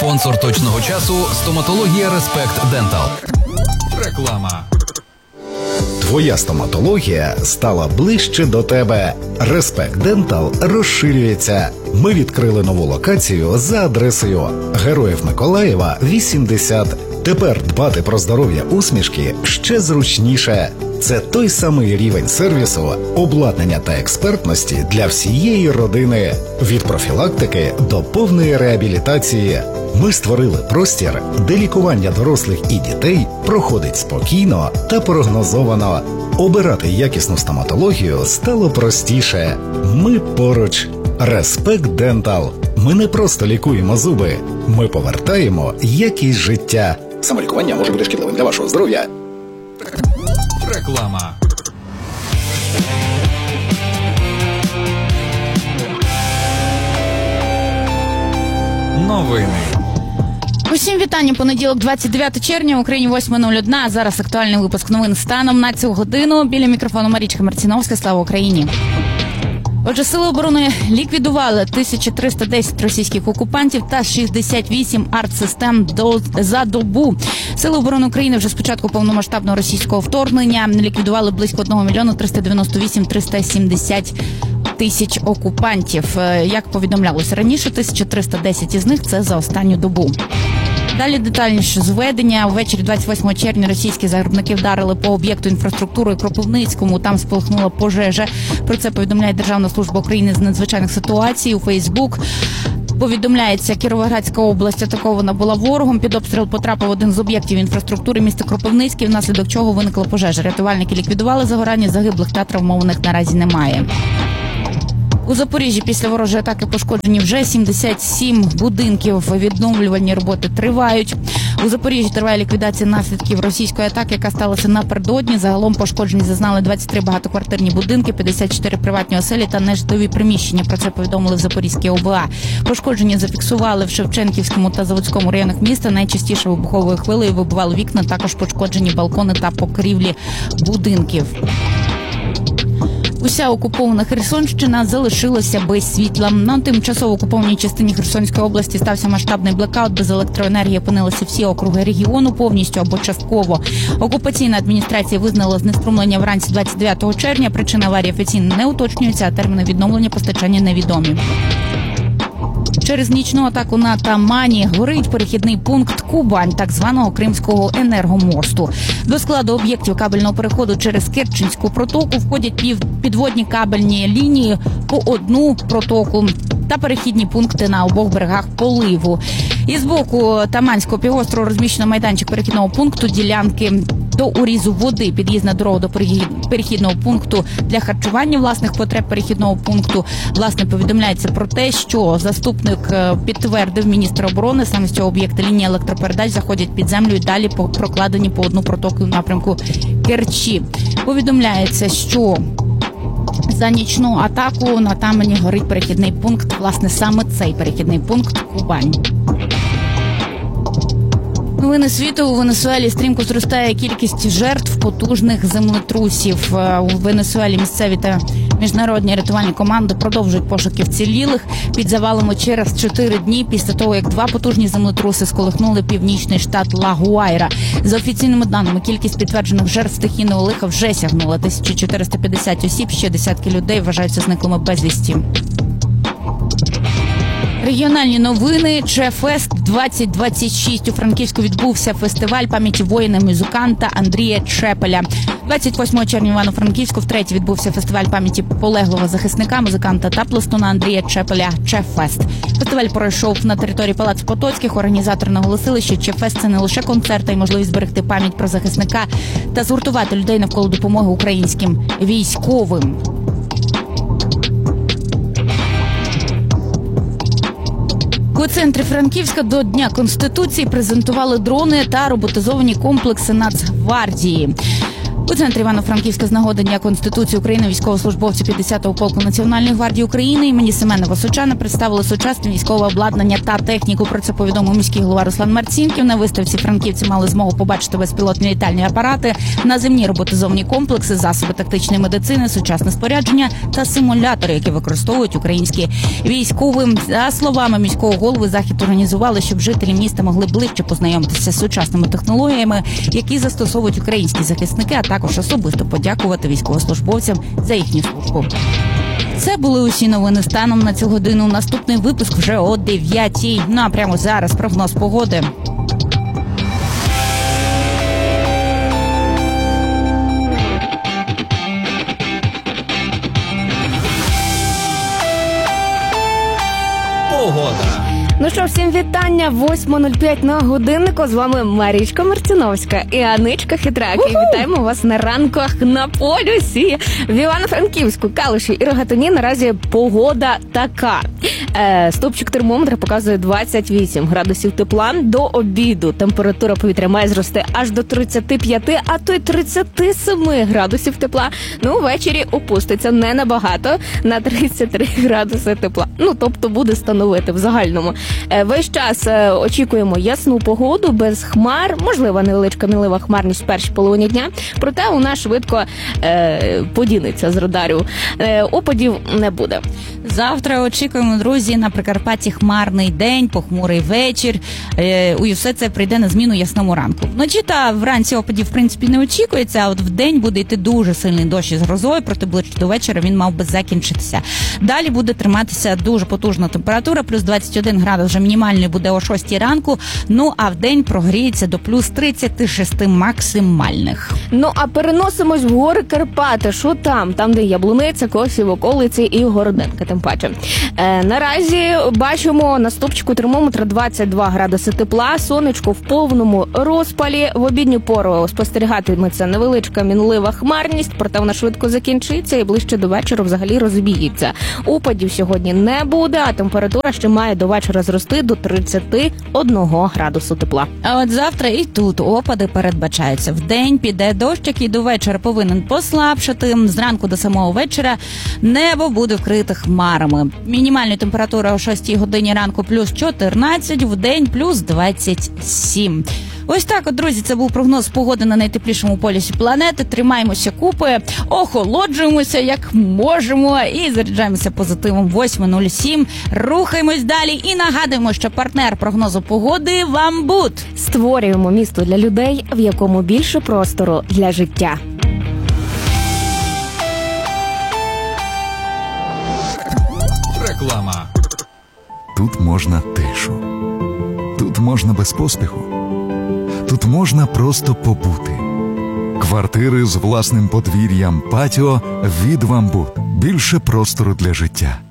Спонсор точного часу – стоматологія Респект Дентал. Реклама. Твоя стоматологія стала ближче до тебе. Респект Дентал розширюється. Ми відкрили нову локацію за адресою Героїв Миколаєва, 80. Тепер дбати про здоров'я усмішки ще зручніше. Це той самий рівень сервісу, обладнання та експертності для всієї родини. Від профілактики до повної реабілітації. Ми створили простір, де лікування дорослих і дітей проходить спокійно та прогнозовано. Обирати якісну стоматологію стало простіше. Ми поруч. Респект Дентал. Ми не просто лікуємо зуби. Ми повертаємо якість життя. Самолікування може бути шкідливим для вашого здоров'я. Реклама. Новини. Усім вітання. Понеділок, 29 червня, в Україні 8:01. А зараз актуальний випуск новин станом на цю годину. Біля мікрофону Марічка Марціновська. Слава Україні. Отже, Сили оборони ліквідували 1310 російських окупантів та 68 артсистем за добу. Сили оборони України вже з початку повномасштабного російського вторгнення ліквідували близько 1 мільйона 398 370 тисяч окупантів. Як повідомлялося раніше, 1310 із них – це за останню добу. Далі детальніше зведення. Ввечері 28 червня російські загарбники вдарили по об'єкту інфраструктури Кропивницькому. Там спалахнула пожежа. Про це повідомляє Державна служба України з надзвичайних ситуацій у Фейсбук. Повідомляється, Кіровоградська область атакована була ворогом. Під обстріл потрапив один з об'єктів інфраструктури міста Кропивницький, внаслідок чого виникла пожежа. Рятувальники ліквідували загорання, загиблих та травмованих наразі немає. У Запоріжжі після ворожої атаки пошкоджені вже 77 будинків. Відновлювальні роботи тривають. У Запоріжжі триває ліквідація наслідків російської атаки, яка сталася напередодні. Загалом пошкоджені зазнали 23 багатоквартирні будинки, 54 приватні оселі та нежитлові приміщення. Про це повідомили в Запорізькій ОВА. Пошкодження зафіксували в Шевченківському та Заводському районах міста. Найчастіше вибуховою хвилею вибивали вікна, також пошкоджені балкони та покрівлі будинків. Уся окупована Херсонщина залишилася без світла. На тимчасово окупованій частині Херсонської області стався масштабний блекаут. Без електроенергії опинилися всі округи регіону повністю або частково. Окупаційна адміністрація визнала знеструмлення вранці 29 червня. Причина аварії офіційно не уточнюється, а терміни відновлення постачання невідомі. Через нічну атаку на Тамані горить перехідний пункт Кубань, так званого Кримського енергомосту. До складу об'єктів кабельного переходу через Керченську протоку входять підводні кабельні лінії по одну протоку та перехідні пункти на обох берегах поливу. І з боку Таманського півострову розміщено майданчик перехідного пункту, ділянки до урізу води, під'їзна дорога до перехідного пункту для харчування власних потреб перехідного пункту. Власне, повідомляється про те, що заступник підтвердив, міністр оборони, саме з цього об'єкта лінії електропередач заходять під землю і далі прокладені по одну протоку в напрямку Керчі. Повідомляється, що за нічну атаку на Тамані горить перехідний пункт, власне, саме цей перехідний пункт Кубань. Новини світу. У Венесуелі стрімко зростає кількість жертв потужних землетрусів. У Венесуелі місцеві та міжнародні рятувальні команди продовжують пошуки вцілілих під завалами через 4 дні після того, як 2 потужні землетруси сколихнули північний штат Ла-Гуайра. За офіційними даними, кількість підтверджених жертв стихійного лиха вже сягнула 1450 осіб, ще десятки людей вважаються зниклими безвісті. Регіональні новини. ЧФест 2026. У Франківську відбувся фестиваль пам'яті воїна-музиканта Андрія Чепеля. 28 червня в Івано-Франківську втретє відбувся фестиваль пам'яті полеглого захисника, музиканта та пластуна Андрія Чепеля «ЧФест». Фестиваль пройшов на території Палацу Потоцьких. Організатори наголосили, що ЧФест – це не лише концерт, а й можливість зберегти пам'ять про захисника та згуртувати людей навколо допомоги українським військовим. У центрі Франківська до Дня Конституції презентували дрони та роботизовані комплекси Нацгвардії. У центрі Івано-Франківська з нагоди Дня Конституції України військовослужбовці 50-го полку Національної гвардії України імені Семена Височана представили сучасне військове обладнання та техніку. Про це повідомив міський голова Руслан Марцінків. На виставці франківці мали змогу побачити безпілотні літальні апарати, наземні роботизовані комплекси, засоби тактичної медицини, сучасне спорядження та симулятори, які використовують українські військові. За словами міського голови, захід організували, щоб жителі міста могли ближче познайомитися з сучасними технологіями, які застосовують українські захисники, а також особисто подякувати військовослужбовцям за їхню службу. Це були усі новини станом на цю годину. Наступний випуск вже о 9:00. Ну а прямо зараз прогноз погоди. Погода. Ну що, всім вітання, 8:05 на годиннику. З вами Марічка Марціновська і Аничка Хитрак. І вітаємо вас на ранках на полюсі. В Івано-Франківську, Калуші і Рогатині наразі погода така. Стопчик термометра показує 28 градусів тепла. До обіду температура повітря має зрости аж до 35, а то й 37 градусів тепла. Ну, ввечері опуститься не набагато, на 33 градуси тепла. Ну, тобто буде становити в загальному. Весь час очікуємо ясну погоду, без хмар, можливо, невеличка мінлива хмарність в першій половині дня, проте вона швидко подінеться з радарів. Опадів не буде. Завтра очікуємо, друзі, на Прикарпатті хмарний день, похмурий вечір. І все це прийде на зміну ясному ранку. Вночі та вранці опадів, в принципі, не очікується, а от вдень буде йти дуже сильний дощ із грозою, проте ближче до вечора він мав би закінчитися. Далі буде триматися дуже потужна температура, плюс 21 градус вже мінімальний буде о 6 ранку, ну а вдень прогріється до плюс 36 максимальних. Ну, а переносимось в гори Карпати. Що там? Там, де Яблуниця, Косів, околиці і Городенка, тим паче. Наразі бачимо на стопчику термометра 22 градуси тепла, сонечко в повному розпалі. В обідню пору спостерігатиметься невеличка мінлива хмарність, проте вона швидко закінчиться і ближче до вечора взагалі розбіється. Опадів сьогодні не буде, а температура ще має до вечора зрости до 31 градусу тепла. А от завтра і тут опади передбачаються. Вдень піде дощ, який до вечора повинен послабшати. Зранку до самого вечора небо буде вкрите хмарами. Мінімальна температура о 6 годині ранку плюс 14, вдень плюс 27. Ось так от, друзі, це був прогноз погоди на найтеплішому полюсі планети. Тримаємося купи, охолоджуємося як можемо і заряджаємося позитивом. 8:07. Рухаємось далі і нагадуємо, що партнер прогнозу погоди «Вамбут». Створюємо місто для людей, в якому більше простору для життя. Реклама. Тут можна тишу. Тут можна без поспіху. Тут можна просто побути. Квартири з власним подвір'ям, патіо від «Вамбут». Більше простору для життя.